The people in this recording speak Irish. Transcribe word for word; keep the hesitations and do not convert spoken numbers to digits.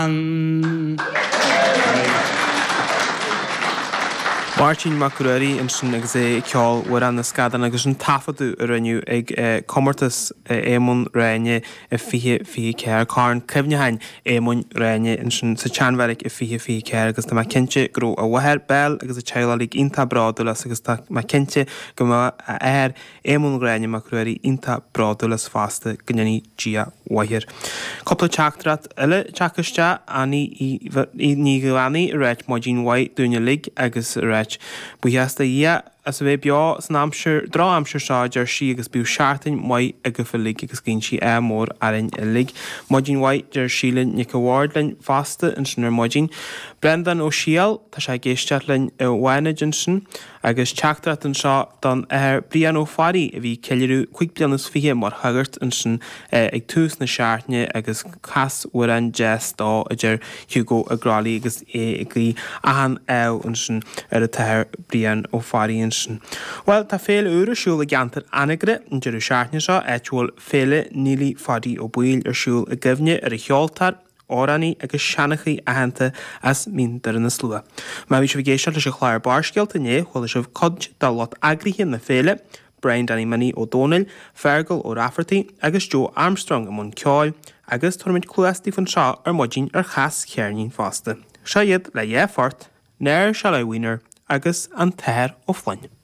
Martin Macurari in sin agus é ceol war an na scadan agus an tafaú a riniu ag commartas émon réine a fihe fi ceir carn cefnehain émon réine in sin sa teanmheric a fihe fi ceir agus tá cinse gro a waher bell agus a tealaigh inta bradulas agus tá cinse go a air émon réine Macurari inta bradulas fásta gannne dia wahir. Coppla teachtarat eile teachiste ani i ní gohanaí a réit Modín White dúine lig agus a réit Buhiasta ia as a bheith beo san amsir drá amsir sáidir si agus bú seaartain mai a go lig agus cinn si é mór arin a lig. Modín White der sílinn nic awardlein fasta in sin ar Modín. Brendan ó Shiel tá sé géisteatlein a bhaine Johnson agus teachtarat an seo don ar brian ó farí a bhí ceiliú chuig blianas fihe mar hagart in sin ag tús na seaartne agus cas war an jazz dá a dir Hugo a grálaí agus é ag í ahan eil in sin ar a tair brian ó farí in sin. Well, tá féile úr siúil a geantar anagre in dir a seaartne seo éitiúil féile nílí fadí ó buil ar siúil a gifne ar a cheoltar óraní agus seannachaí ahananta as mín dar na slua. Má bhí se bhí géisiart leis a chláir barsceilt a né chuil se bh cod dá lot agrihi na féile, Brian Danny Money ó Dónal, Fergal ó Rafferty agus Joe Armstrong am an ceáil agus tuairmid clúastí fan seo ar Modín ar chas cearnín fásta. Seo iad le dhé fort, néir se le winner agus an tair ó flainn.